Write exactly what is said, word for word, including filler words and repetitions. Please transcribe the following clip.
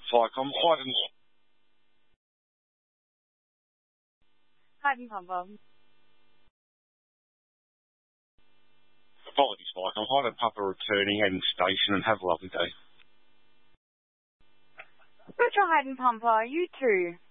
like I'm hiding. Hayden Pumper. Apologies, Mike. I'm hiding Papa returning and station, and have a lovely day. Good try, Hayden Pumper. You too.